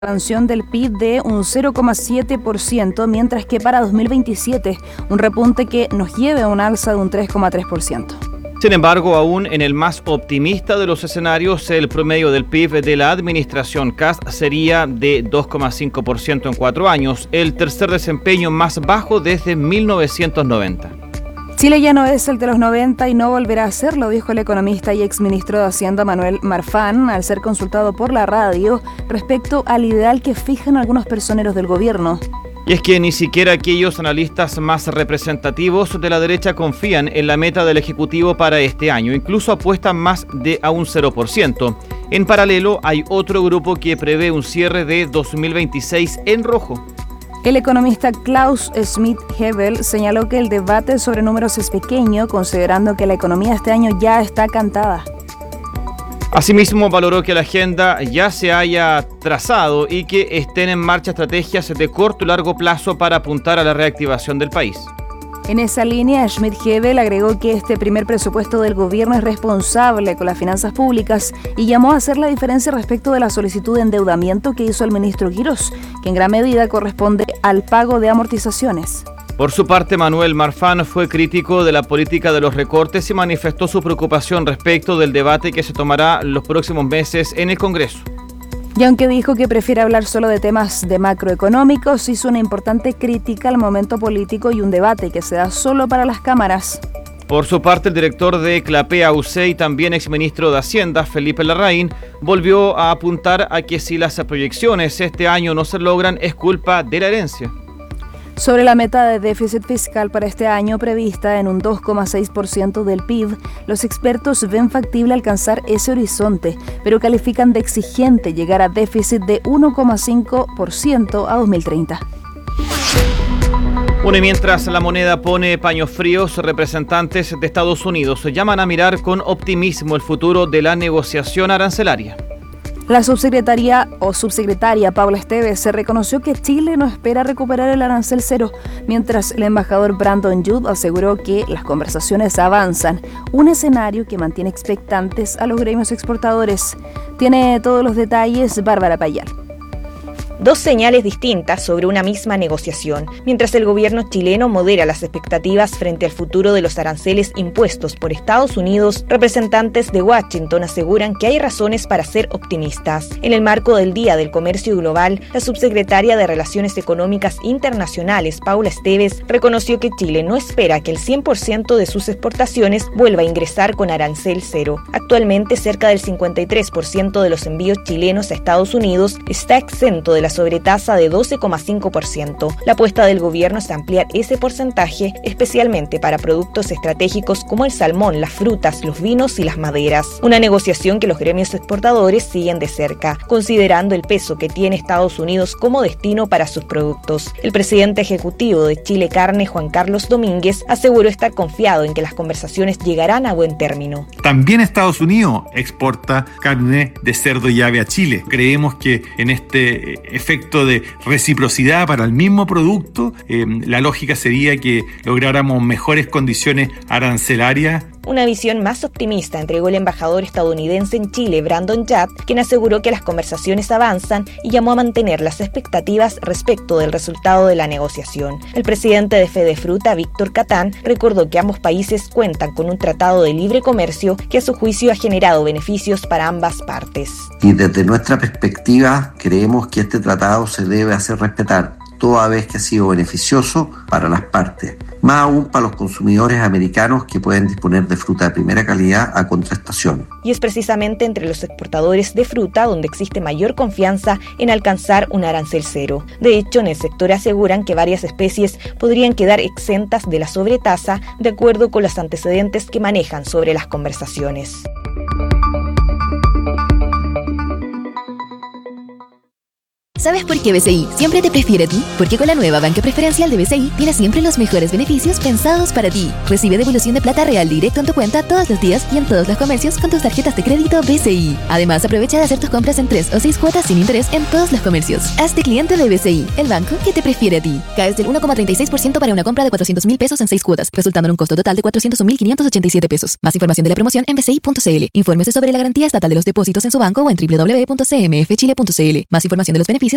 expansión del PIB de un 0,7%, mientras que para 2027 un repunte que nos lleve a un alza de un 3,3%. Sin embargo, aún en el más optimista de los escenarios, el promedio del PIB de la administración Kast sería de 2,5% en 4 años, el tercer desempeño más bajo desde 1990. Chile ya no es el de los 90 y no volverá a serlo, dijo el economista y exministro de Hacienda Manuel Marfán al ser consultado por la radio respecto al ideal que fijan algunos personeros del gobierno. Y es que ni siquiera aquellos analistas más representativos de la derecha confían en la meta del Ejecutivo para este año, incluso apuestan más de a un 0%. En paralelo, hay otro grupo que prevé un cierre de 2026 en rojo. El economista Klaus Schmidt-Hebel señaló que el debate sobre números es pequeño, considerando que la economía este año ya está cantada. Asimismo, valoró que la agenda ya se haya trazado y que estén en marcha estrategias de corto y largo plazo para apuntar a la reactivación del país. En esa línea, Schmidt-Hebel agregó que este primer presupuesto del gobierno es responsable con las finanzas públicas y llamó a hacer la diferencia respecto de la solicitud de endeudamiento que hizo el ministro Quirós, que en gran medida corresponde al pago de amortizaciones. Por su parte, Manuel Marfán fue crítico de la política de los recortes y manifestó su preocupación respecto del debate que se tomará los próximos meses en el Congreso. Y aunque dijo que prefiere hablar solo de temas de macroeconómicos, hizo una importante crítica al momento político y un debate que se da solo para las cámaras. Por su parte, el director de Clapea UC y también exministro de Hacienda, Felipe Larraín, volvió a apuntar a que si las proyecciones este año no se logran es culpa de la herencia. Sobre la meta de déficit fiscal para este año prevista en un 2,6% del PIB, los expertos ven factible alcanzar ese horizonte, pero califican de exigente llegar a déficit de 1,5% a 2030. Bueno, y mientras la moneda pone paños fríos, representantes de Estados Unidos llaman a mirar con optimismo el futuro de la negociación arancelaria. La subsecretaria Paula Esteves se reconoció que Chile no espera recuperar el arancel cero, mientras el embajador Brandon Judd aseguró que las conversaciones avanzan, un escenario que mantiene expectantes a los gremios exportadores. Tiene todos los detalles Bárbara Payal. Dos señales distintas sobre una misma negociación. Mientras el gobierno chileno modera las expectativas frente al futuro de los aranceles impuestos por Estados Unidos, representantes de Washington aseguran que hay razones para ser optimistas. En el marco del Día del Comercio Global, la subsecretaria de Relaciones Económicas Internacionales, Paula Esteves, reconoció que Chile no espera que el 100% de sus exportaciones vuelva a ingresar con arancel cero. Actualmente, cerca del 53% de los envíos chilenos a Estados Unidos está exento de la sobretasa de 12,5%. La apuesta del gobierno es ampliar ese porcentaje, especialmente para productos estratégicos como el salmón, las frutas, los vinos y las maderas. Una negociación que los gremios exportadores siguen de cerca, considerando el peso que tiene Estados Unidos como destino para sus productos. El presidente ejecutivo de Chile Carne, Juan Carlos Domínguez, aseguró estar confiado en que las conversaciones llegarán a buen término. También Estados Unidos exporta carne de cerdo y ave a Chile. Creemos que en este efecto de reciprocidad para el mismo producto, la lógica sería que lográramos mejores condiciones arancelarias. Una visión más optimista entregó el embajador estadounidense en Chile, Brandon Judd, quien aseguró que las conversaciones avanzan y llamó a mantener las expectativas respecto del resultado de la negociación. El presidente de Fedefruta, Víctor Catán, recordó que ambos países cuentan con un tratado de libre comercio que a su juicio ha generado beneficios para ambas partes. Y desde nuestra perspectiva, creemos que este tratado se debe hacer respetar, toda vez que ha sido beneficioso para las partes, más aún para los consumidores americanos que pueden disponer de fruta de primera calidad a contratación. Y es precisamente entre los exportadores de fruta donde existe mayor confianza en alcanzar un arancel cero. De hecho, en el sector aseguran que varias especies podrían quedar exentas de la sobretasa de acuerdo con los antecedentes que manejan sobre las conversaciones. ¿Sabes por qué BCI siempre te prefiere a ti? Porque con la nueva banca preferencial de BCI tienes siempre los mejores beneficios pensados para ti. Recibe devolución de plata real directo en tu cuenta todos los días y en todos los comercios con tus tarjetas de crédito BCI. Además, aprovecha de hacer tus compras en 3 o 6 cuotas sin interés en todos los comercios. Hazte cliente de BCI, el banco que te prefiere a ti. Caes del 1,36% para una compra de 400.000 pesos en 6 cuotas, resultando en un costo total de 401.587 pesos. Más información de la promoción en bci.cl. Infórmese sobre la garantía estatal de los depósitos en su banco o en www.cmfchile.cl. Más información de los beneficios